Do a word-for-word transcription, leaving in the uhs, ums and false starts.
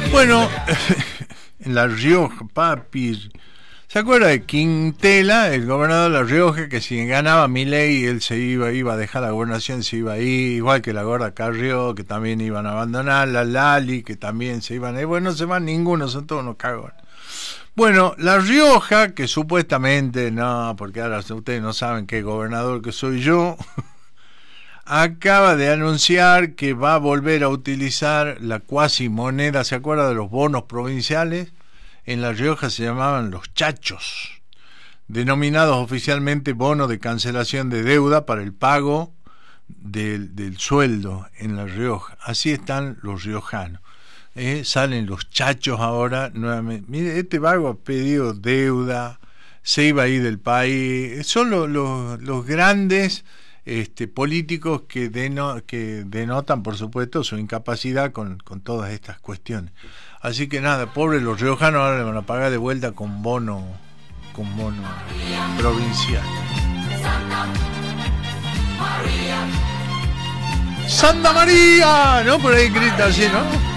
Bueno, en La Rioja, papi. ¿Se acuerda de Quintela, el gobernador de La Rioja, que si ganaba Milei él se iba, iba a dejar la gobernación, se iba ahí, igual que la gorda Carrió, que también iban a abandonar, la Lali, que también se iban a ir? Bueno, no se van ninguno, son todos unos cagones. Bueno, La Rioja, que supuestamente, no, porque ahora ustedes no saben qué gobernador que soy yo, acaba de anunciar que va a volver a utilizar la cuasi moneda. ¿Se acuerda de los bonos provinciales? En La Rioja se llamaban los chachos, denominados oficialmente bonos de cancelación de deuda para el pago del, del sueldo en La Rioja. Así están los riojanos. Eh, salen los chachos ahora nuevamente. Mire, este vago ha pedido deuda, se iba a ir del país. Son los, los, los grandes este, políticos que, deno, que denotan, por supuesto, su incapacidad con, con todas estas cuestiones. Así que nada, pobres los riojanos ahora le van a pagar de vuelta con bono, con bono provincial. Santa María, Santa María, ¿no? Por ahí grita así, ¿no?